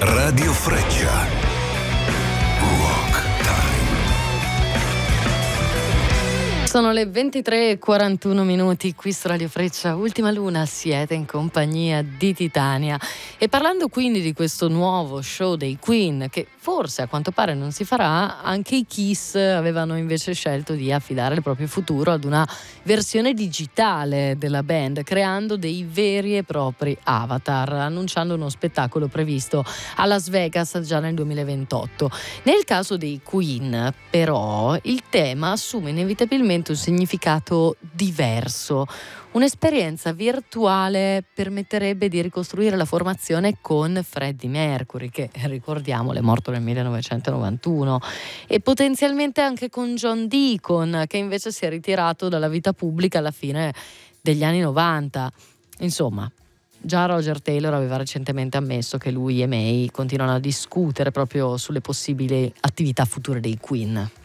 Radio Freccia. Rock Time. Sono le 23:41 qui su Radio Freccia, Ultima Luna, siete in compagnia di Titania. E parlando quindi di questo nuovo show dei Queen, che forse a quanto pare non si farà, anche i Kiss avevano invece scelto di affidare il proprio futuro ad una versione digitale della band, creando dei veri e propri avatar, annunciando uno spettacolo previsto a Las Vegas già nel 2028. Nel caso dei Queen, però, il tema assume inevitabilmente un significato diverso. Un'esperienza virtuale permetterebbe di ricostruire la formazione con Freddie Mercury, che ricordiamolo è morto nel 1991, e potenzialmente anche con John Deacon, che invece si è ritirato dalla vita pubblica alla fine degli anni 90. Insomma, già Roger Taylor aveva recentemente ammesso che lui e May continuano a discutere proprio sulle possibili attività future dei Queen.